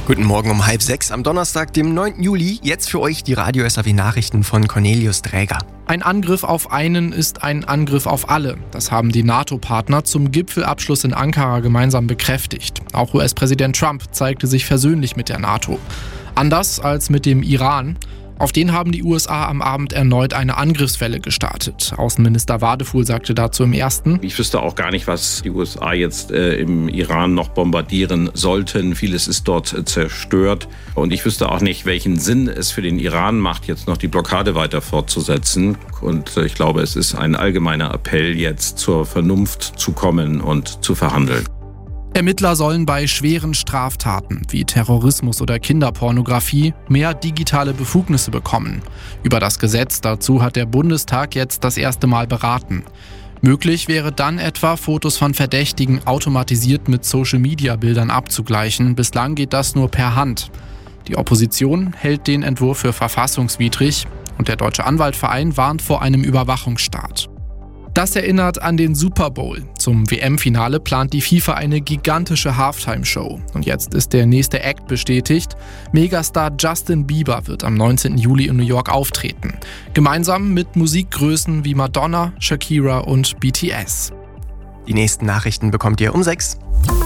Guten Morgen um 5:30 am Donnerstag, dem 9. Juli. Jetzt für euch die Radio-SAW-Nachrichten von Cornelius Dräger. Ein Angriff auf einen ist ein Angriff auf alle. Das haben die NATO-Partner zum Gipfelabschluss in Ankara gemeinsam bekräftigt. Auch US-Präsident Trump zeigte sich versöhnlich mit der NATO. Anders als mit dem Iran. Auf den haben die USA am Abend erneut eine Angriffswelle gestartet. Außenminister Wadefuhl sagte dazu im Ersten: Ich wüsste auch gar nicht, was die USA jetzt im Iran noch bombardieren sollten. Vieles ist dort zerstört. Und ich wüsste auch nicht, welchen Sinn es für den Iran macht, jetzt noch die Blockade weiter fortzusetzen. Und ich glaube, es ist ein allgemeiner Appell, jetzt zur Vernunft zu kommen und zu verhandeln. Ermittler sollen bei schweren Straftaten wie Terrorismus oder Kinderpornografie mehr digitale Befugnisse bekommen. Über das Gesetz dazu hat der Bundestag jetzt das erste Mal beraten. Möglich wäre dann etwa, Fotos von Verdächtigen automatisiert mit Social-Media-Bildern abzugleichen. Bislang geht das nur per Hand. Die Opposition hält den Entwurf für verfassungswidrig und der Deutsche Anwaltverein warnt vor einem Überwachungsstaat. Das erinnert an den Super Bowl. Zum WM-Finale plant die FIFA eine gigantische Halftime-Show. Und jetzt ist der nächste Act bestätigt. Megastar Justin Bieber wird am 19. Juli in New York auftreten. Gemeinsam mit Musikgrößen wie Madonna, Shakira und BTS. Die nächsten Nachrichten bekommt ihr um 6.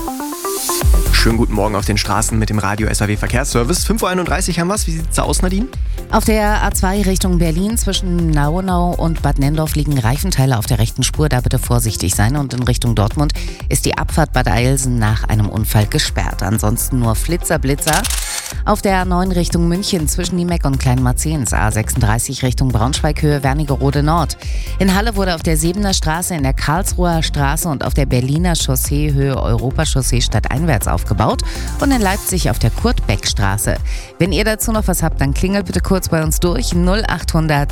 Schönen guten Morgen auf den Straßen mit dem Radio-SAW-Verkehrsservice. 5.31 Uhr haben wir's. Wie sieht's da aus, Nadine? Auf der A2 Richtung Berlin zwischen Nauenau und Bad Nenndorf liegen Reifenteile auf der rechten Spur. Da bitte vorsichtig sein. Und in Richtung Dortmund ist die Abfahrt Bad Eilsen nach einem Unfall gesperrt. Ansonsten nur Flitzer. Auf der A9 Richtung München zwischen Niemeck und Kleinmarzens, A36 Richtung Braunschweig-Höhe Wernigerode Nord. In Halle wurde auf der Sebener Straße, in der Karlsruher Straße und auf der Berliner Chaussee Höhe Europachaussee stadteinwärts aufgebaut und in Leipzig auf der Kurt-Beck-Straße. Wenn ihr dazu noch was habt, dann klingelt bitte kurz bei uns durch 0800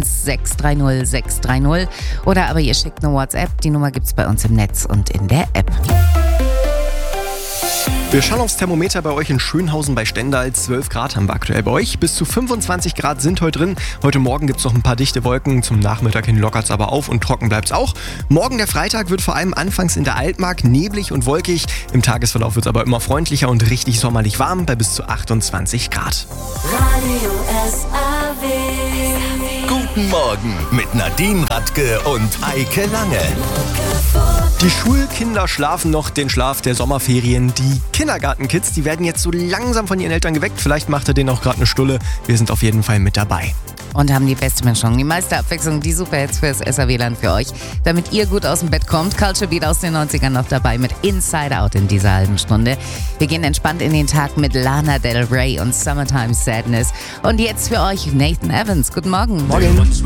1630 630 oder aber ihr schickt eine WhatsApp. Die Nummer gibt's bei uns im Netz und in der App. Wir schauen aufs Thermometer bei euch in Schönhausen bei Stendal. 12 Grad haben wir aktuell bei euch. Bis zu 25 Grad sind heute drin. Heute Morgen gibt es noch ein paar dichte Wolken. Zum Nachmittag hin lockert es aber auf und trocken bleibt es auch. Morgen, der Freitag, wird vor allem anfangs in der Altmark neblig und wolkig. Im Tagesverlauf wird es aber immer freundlicher und richtig sommerlich warm bei bis zu 28 Grad. Radio SAW. Guten Morgen mit Nadine Radke und Eike Lange. Die Schulkinder schlafen noch den Schlaf der Sommerferien. Die Kindergartenkids, die werden jetzt so langsam von ihren Eltern geweckt. Vielleicht macht er denen auch gerade eine Stulle. Wir sind auf jeden Fall mit dabei. Und haben die beste Mischung, die meiste Abwechslung, die Superhits fürs SAW-Land für euch. Damit ihr gut aus dem Bett kommt, Culture Beat aus den 90ern noch dabei mit Inside Out in dieser halben Stunde. Wir gehen entspannt in den Tag mit Lana Del Rey und Summertime Sadness. Und jetzt für euch Nathan Evans. Guten Morgen. Morgen.